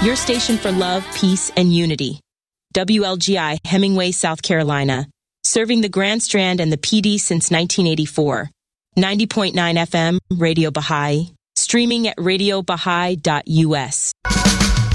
Your station for love, peace, and unity. WLGI, Hemingway, South Carolina. Serving the Grand Strand and the PD since 1984. 90.9 FM, Radio Baha'i. Streaming at radiobaha'i.us.